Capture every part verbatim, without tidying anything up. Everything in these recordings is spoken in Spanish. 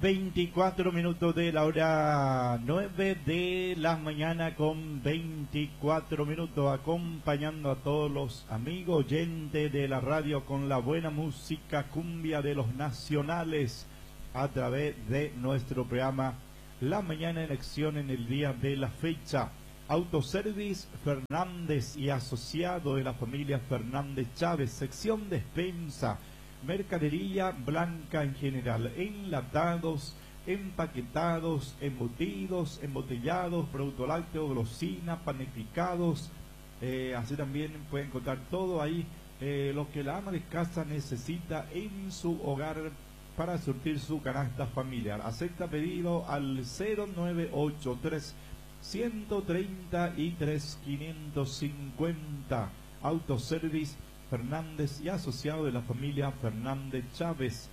veinticuatro minutos de la hora nueve de la mañana con veinticuatro minutos, acompañando a todos los amigos oyentes de la radio con la buena música cumbia de los nacionales a través de nuestro programa La Mañana en Acción en el día de la fecha. Autoservice Fernández y asociado de la familia Fernández Chávez, sección despensa, mercadería blanca en general, enlatados, empaquetados, embutidos, embotellados, producto lácteo, golosina, panificados, eh, así también pueden encontrar todo ahí, eh, lo que la ama de casa necesita en su hogar para surtir su canasta familiar. Acepta pedido al cero nueve ocho tres, ciento treinta y tres, quinientos cincuenta. Autoservice Fernández y asociado de la familia Fernández Chávez.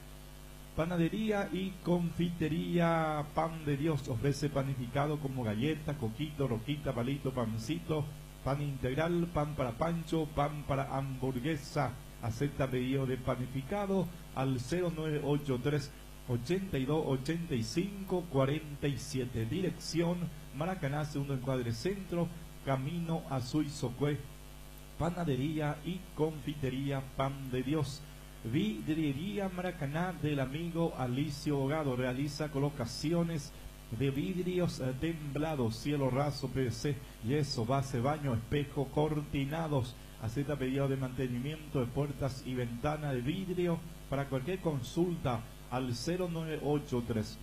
Panadería y confitería Pan de Dios ofrece panificado como galleta, coquito, roquita, palito, pancito, pan integral, pan para pancho, pan para hamburguesa. Acepta pedido de panificado al cero nueve ocho tres, ochenta y dos, ochenta y cinco, cuarenta y siete. Dirección Maracaná, segundo encuadre centro, camino a Suizocue. Panadería y confitería Pan de Dios. Vidriería Maracaná del amigo Alicio Hogado realiza colocaciones de vidrios temblados, cielo raso, P V C, yeso, base, baño, espejo, cortinados. Acepta pedido de mantenimiento de puertas y ventanas de vidrio. Para cualquier consulta al cero nueve ocho tres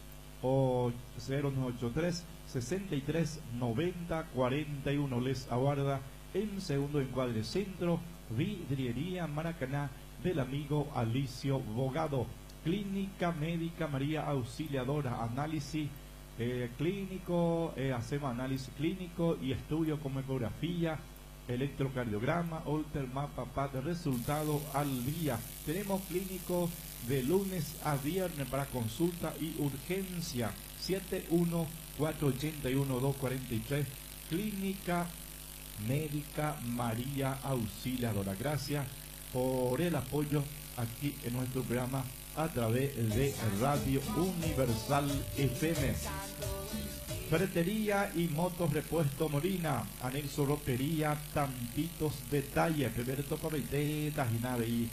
o cero nueve ocho tres, sesenta y tres, noventa, cuarenta y uno. Les aguarda en segundo encuadre centro, Vidriería Maracaná del amigo Alicio Bogado. Clínica Médica María Auxiliadora, análisis eh, clínico, eh, hacemos análisis clínico y estudio como ecografía, electrocardiograma, Holter, mapa, P A T, resultado al día. Tenemos clínico de lunes a viernes para consulta y urgencia, siete uno, cuatro ocho uno, dos cuatro tres. Clínica Médica María Auxiliadora. Gracias por el apoyo aquí en nuestro programa a través de Radio Universal F M. Ferretería y motos repuesto Molina, anexo ropería, tantitos detalles, primero topa veitetas y nada, y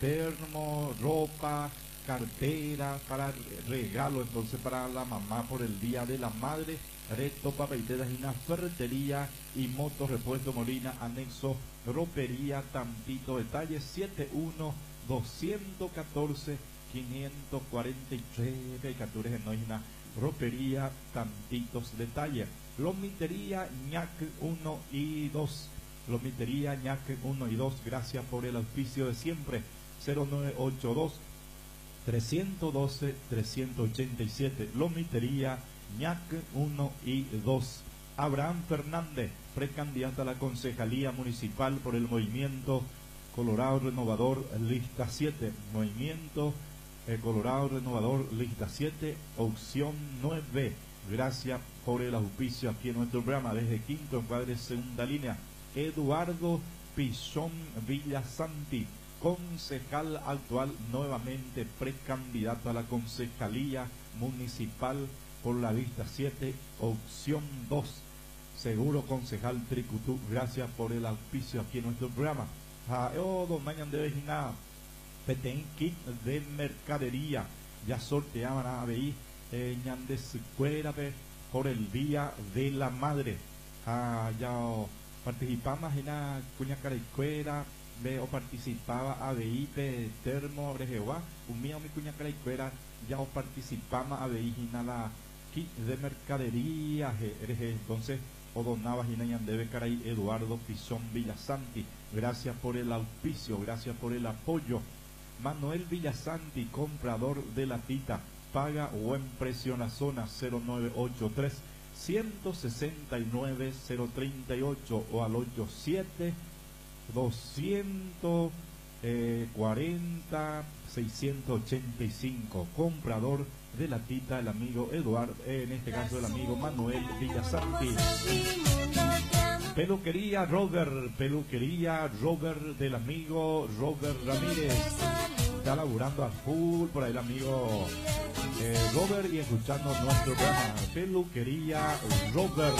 termo, ropa, cartera para regalo, entonces para la mamá por el día de la madre. Reto, papeiteras y una ferretería y motos repuesto Molina, anexo ropería, tantito detalles, siete uno, dos uno cuatro, cinco cuatro tres. Captures en Noina, ropería, tantitos detalles. Lomitería ñac uno y dos. Lomitería ñac uno y dos. Gracias por el auspicio de siempre. cero nueve ocho dos, tres uno dos, tres ocho siete. Lomitería ñac uno y dos. Abraham Fernández, precandidato a la concejalía municipal por el movimiento Colorado Renovador, lista siete. Movimiento eh, Colorado Renovador, lista siete, opción nueve. Gracias por el auspicio aquí en nuestro programa. Desde quinto encuadre, segunda línea, Eduardo Pichón Villasanti, concejal actual, nuevamente precandidato a la concejalía municipal por la lista siete, opción dos. Seguro concejal Tricutú, gracias por el auspicio aquí en nuestro programa. Oh, don Mañan de Vejina, Petén kit de mercadería, ya sorteaban a A B I, eh, ñande secuera por el día de la madre. Ah, ya participamos en la cuña caraicuera, o participaba A B I de termo de Jehová, un mío mi cuña caraicuera, ya o participamos A B I en la kit de mercadería, entonces o donaba Ginayan debe caray Eduardo Pizón Villasanti, gracias por el auspicio, gracias por el apoyo. Manuel Villasanti, comprador de la tita, paga buen precio en la zona, cero nueve ocho tres, ciento sesenta y nueve, cero treinta y ocho o al ochenta y siete, doscientos cuarenta, seiscientos ochenta y cinco. Comprador de la tita, el amigo Eduardo, eh, en este caso el amigo Manuel Villasanti. Peluquería Robert, peluquería Robert del amigo Robert Ramírez. Está laburando a full por ahí el amigo eh, Robert y escuchando nuestro programa Peluquería Robert.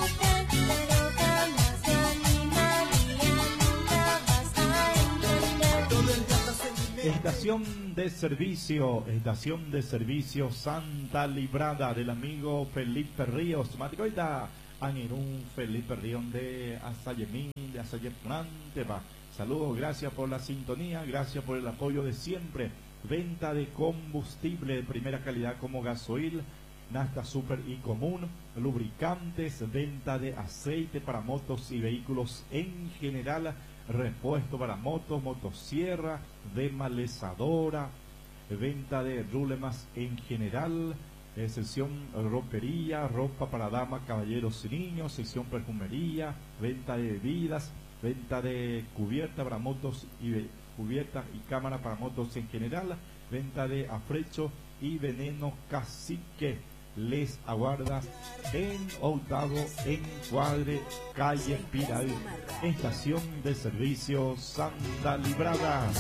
Estación de servicio, estación de servicio Santa Librada del amigo Felipe Ríos. Maticoita, Anirún Felipe Ríos de Asayemín, de Asayemanteba. Saludos, gracias por la sintonía, gracias por el apoyo de siempre. Venta de combustible de primera calidad como gasoil, nafta super y común, lubricantes, venta de aceite para motos y vehículos en general, repuesto para motos, motosierra, demalezadora, venta de rulemas en general, eh, sección ropería, ropa para damas, caballeros y niños, sección perfumería, venta de bebidas, venta de cubierta para motos y ve cubierta y cámara para motos en general, venta de afrecho y veneno cacique. Les aguarda en Octavo Encuadre, calle Piral, estación de servicio Santa Librada.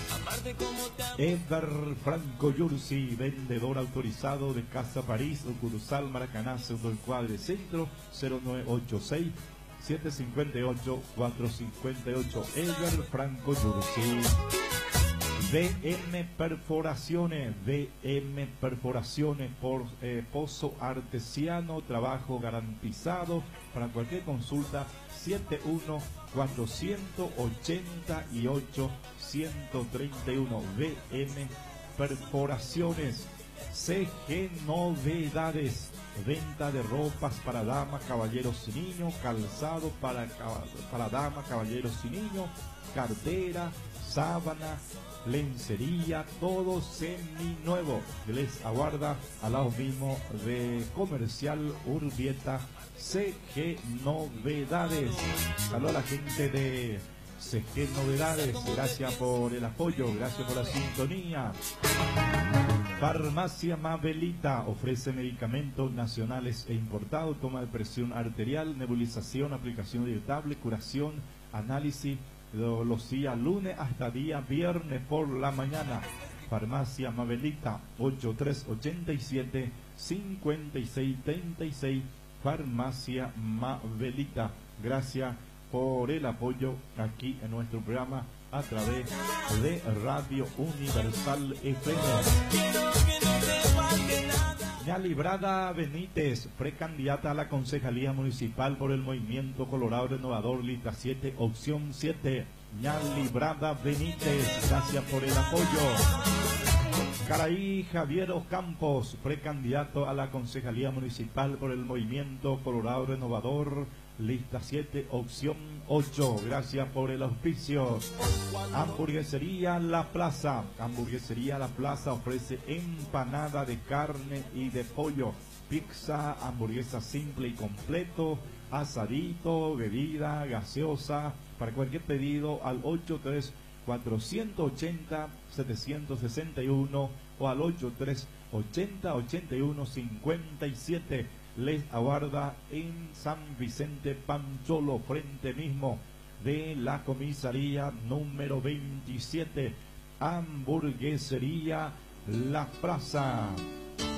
Ever Franco Yursi, vendedor autorizado de Casa París, Ucuruzal, Maracaná, segundo Encuadre Centro, cero nueve ocho seis, siete cinco ocho, cuatro cinco ocho. Ever Franco Yursi. V M Perforaciones, V M Perforaciones por eh, pozo artesiano, trabajo garantizado. Para cualquier consulta, siete uno cuatro ocho ocho, uno tres uno. V M Perforaciones. C G Novedades, venta de ropas para damas, caballeros y niños, calzado para, para damas, caballeros y niños, cartera, sábana, lencería, todo seminuevo. Les aguarda al lado mismo de Comercial Urbieta. C G Novedades. Saludos a la gente de C G Novedades, gracias por el apoyo, gracias por la sintonía. Farmacia Mabelita ofrece medicamentos nacionales e importados, toma de presión arterial, nebulización, aplicación inyectable, curación, análisis, los días lunes hasta día viernes por la mañana. Farmacia Mabelita, ocho tres ocho siete, cinco seis tres seis. Farmacia Mabelita, gracias por el apoyo aquí en nuestro programa a través de Radio Universal F M. Ya Librada Benítez, precandidata a la Concejalía Municipal por el Movimiento Colorado Renovador, lista siete, opción siete. Ya Librada Benítez, gracias por el apoyo. Caraí Javier Ocampos, precandidato a la Concejalía Municipal por el Movimiento Colorado Renovador, lista siete, opción ocho. Gracias por el auspicio. Hamburguesería La Plaza. Hamburguesería La Plaza ofrece empanada de carne y de pollo, pizza, hamburguesa simple y completo, asadito, bebida, gaseosa. Para cualquier pedido al ocho tres cuatro ocho cero, siete seis uno o al ocho tres ochenta ochenta y uno cincuenta y siete. Les aguarda en San Vicente Pancholo, frente mismo de la comisaría número veintisiete. Hamburguesería La Plaza.